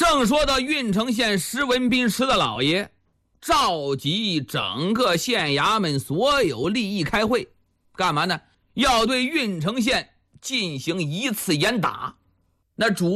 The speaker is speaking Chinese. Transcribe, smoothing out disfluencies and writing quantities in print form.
正说到郓城县石文斌石大老爷召集整个县衙门所有利益开会，干嘛呢？要对郓城县进行一次严打。那主